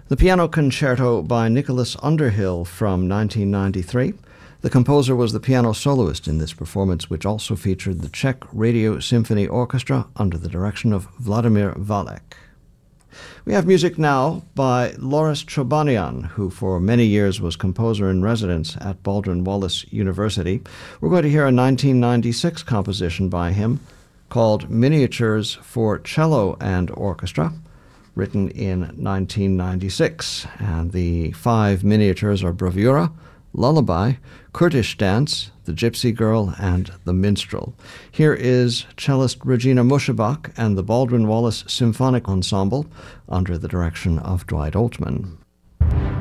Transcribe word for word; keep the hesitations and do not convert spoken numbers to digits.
The piano concerto by Nicholas Underhill from nineteen ninety-three. The composer was the piano soloist in this performance, which also featured the Czech Radio Symphony Orchestra under the direction of Vladimir Valek. We have music now by Loris Chobanian, who for many years was composer-in-residence at Baldwin Wallace University. We're going to hear a nineteen ninety-six composition by him called Miniatures for Cello and Orchestra, written in nineteen ninety-six. And the five miniatures are Bravura, Lullaby, Kurdish Dance, The Gypsy Girl, and The Minstrel. Here is cellist Regina Muschebach and the Baldwin Wallace Symphonic Ensemble under the direction of Dwight Oatman.